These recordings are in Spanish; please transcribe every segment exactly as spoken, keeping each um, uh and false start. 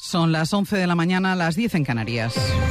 Son las once de la mañana, las diez en Canarias.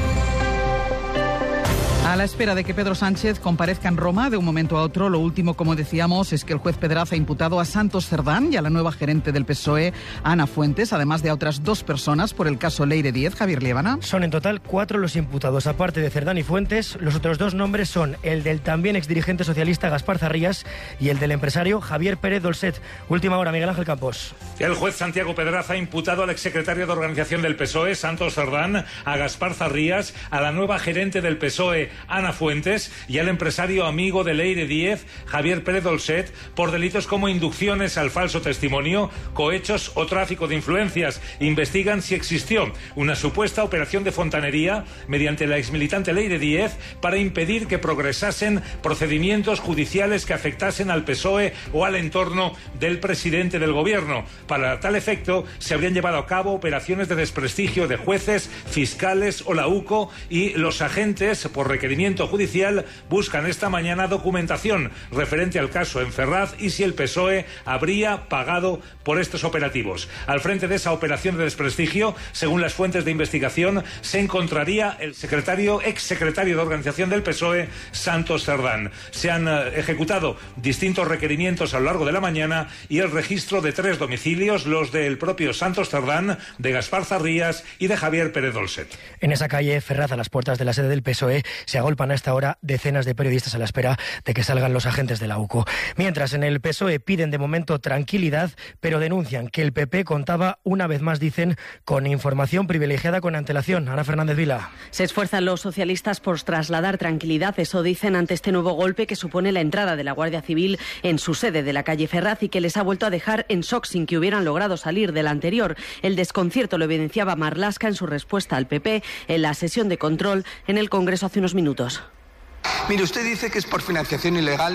A la espera de que Pedro Sánchez comparezca en Roma de un momento a otro, lo último, como decíamos, es que el juez Pedraza ha imputado a Santos Cerdán y a la nueva gerente del P S O E, Ana Fuentes, además de a otras dos personas por el caso Leire Díez. Javier Liébana. Son en total cuatro los imputados. Aparte de Cerdán y Fuentes, los otros dos nombres son el del también exdirigente socialista Gaspar Zarrías y el del empresario Javier Pérez Dolcet. Última hora, Miguel Ángel Campos. El juez Santiago Pedraza ha imputado al exsecretario de organización del P S O E, Santos Cerdán, a Gaspar Zarrías, a la nueva gerente del P S O E, Ana Fuentes, y al empresario amigo de Leire Díez, Javier Pérez Dolcet, por delitos como inducciones al falso testimonio, cohechos o tráfico de influencias. Investigan si existió una supuesta operación de fontanería mediante la exmilitante Leire Díez para impedir que progresasen procedimientos judiciales que afectasen al P S O E o al entorno del presidente del gobierno. Para tal efecto, se habrían llevado a cabo operaciones de desprestigio de jueces, fiscales o la U C O, y los agentes, por requerimiento judicial, buscan esta mañana documentación referente al caso en Ferraz y si el P S O E habría pagado por estos operativos. Al frente de esa operación de desprestigio, según las fuentes de investigación, se encontraría el secretario, exsecretario de organización del P S O E, Santos Cerdán. Se han eh, ejecutado distintos requerimientos a lo largo de la mañana y el registro de tres domicilios, los del propio Santos Cerdán, de Gaspar Zarrías y de Javier Pérez Dolcet. En esa calle Ferraz, a las puertas de la sede del P S O E, se agolpan a esta hora decenas de periodistas a la espera de que salgan los agentes de la U C O. Mientras, en el P S O E piden de momento tranquilidad, pero denuncian que el P P contaba, una vez más dicen, con información privilegiada con antelación. Ana Fernández Vila. Se esfuerzan los socialistas por trasladar tranquilidad, eso dicen, ante este nuevo golpe que supone la entrada de la Guardia Civil en su sede de la calle Ferraz y que les ha vuelto a dejar en shock sin que hubieran logrado salir de la anterior. El desconcierto lo evidenciaba Marlaska en su respuesta al P P en la sesión de control en el Congreso hace unos minutos. Mire, usted dice que es por financiación ilegal.